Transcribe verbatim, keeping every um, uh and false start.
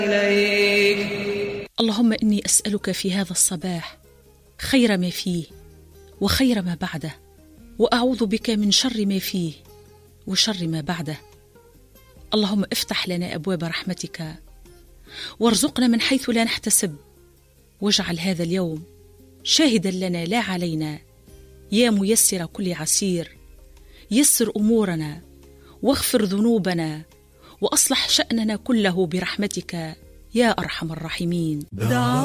إليك. اللهم إني أسألك في هذا الصباح خير ما فيه وخير ما بعده، وأعوذ بك من شر ما فيه وشر ما بعده. اللهم افتح لنا أبواب رحمتك وارزقنا من حيث لا نحتسب، واجعل هذا اليوم شاهدا لنا لا علينا، يا ميسر كل عسير. يسر أمورنا واغفر ذنوبنا وأصلح شأننا كله برحمتك يا أرحم الراحمين.